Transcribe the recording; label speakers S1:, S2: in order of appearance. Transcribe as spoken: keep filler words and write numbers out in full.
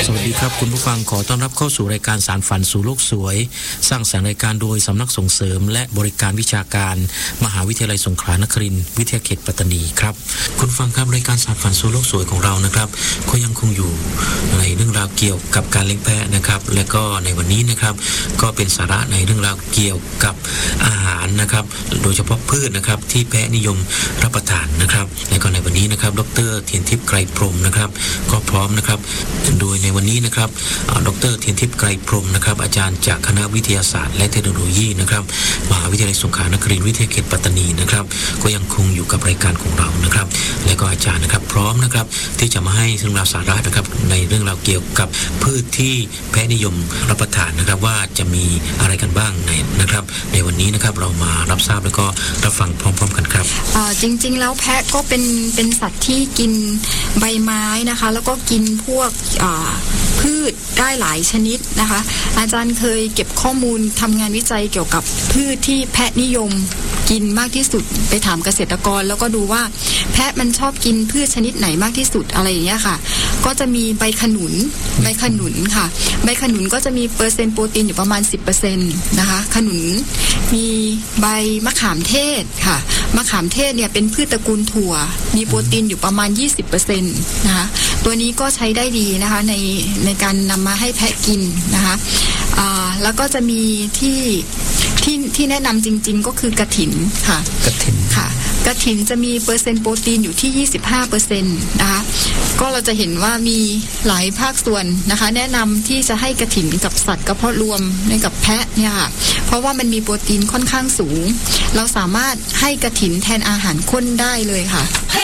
S1: สวัสดีครับคุณผู้ฟังขอต้อนรับเข้าสู่รายการสารฝันสู่โลกสวยสร้างสรรค์รายการโดยสำนักส่งเสริมและบริการวิชาการมหาวิทยาลัยสงขลานครินทร์วิทยาเขตปัตตานีครับคุณฟังครับรายการสารฝันสู่โลกสวยของเรานะครับก็ยังคงอยู่ในเรื่องราวเกี่ยวกับการเลี้ยงแพะนะครับและก็ในวันนี้นะครับก็เป็นสาระในเรื่องราวเกี่ยวกับอาหารนะครับโดยเฉพาะพืชนะครับที่แพะนิยมรับประทานนะครับและก็ในวันนี้นะครับดร.เทียนทิพย์ไกรพรหมนะครับก็พร้อมนะครับโดยในวันนี้นะครับดร.เทียนทิพย์ไกรพรหมนะครับอาจารย์จากคณะวิทยาศาสตร์และเทคโนโลยีนะครับมหาวิทยาลัยสงขลานครินทร์วิทยาเขตปัตตานีนะครับก็ยังคงอยู่กับรายการของเรานะครับและก็อาจารย์นะครับพร้อมนะครับที่จะมาให้เรื่องราวสาระนะครับในเรื่องราวเกี่ยวกับพืชที่แพะนิยมรับประทานนะครับว่าจะมีอะไรกันบ้างในนะครับในวันนี้นะครับเรามารับทราบแล้วก็รับฟังพร้อมๆกันครับ
S2: อ่าจริงๆแล้วแพะก็เป็นเป็นสัตว์ที่กินใบไม้นะคะแล้วก็กินพวกอ่าพืชได้หลายชนิดนะคะอาจารย์เคยเก็บข้อมูลทำงานวิจัยเกี่ยวกับพืชที่แพะนิยมกินมากที่สุดไปถามเกษตรกรแล้วก็ดูว่าแพะมันชอบกินพืชชนิดไหนมากที่สุดอะไรอย่างเงี้ยค่ะก็จะมีใบขนุนใบขนุนค่ะใบขนุนก็จะมีเปอร์เซ็นต์โปรตีนอยู่ประมาณ สิบเปอร์เซ็นต์ นะคะขนุนมีใบมะขามเทศค่ะมะขามเทศเนี่ยเป็นพืชตระกูลถั่วมีโปรตีนอยู่ประมาณ ยี่สิบเปอร์เซ็นต์ นะคะตัวนี้ก็ใช้ได้ดีนะคะในในการนำมาให้แพะกินนะคะอ่าแล้วก็จะมีที่ที่ที่แนะนำจริงๆก็คือกระถินค่ะ
S1: กระถิน
S2: ค่ะกระถินจะมีเปอร์เซ็นต์โปรตีนอยู่ที่ ยี่สิบห้าเปอร์เซ็นต์ นะคะก็เราจะเห็นว่ามีหลายภาคส่วนนะคะแนะนำที่จะให้กระถินกับสัตว์กระเพาะรวมในกับแพะเนี่ยค่ะเพราะว่ามันมีโปรตีนค่อนข้างสูงเราสามารถให้กระถินแทนอาหารข้นได้เลยค่ะ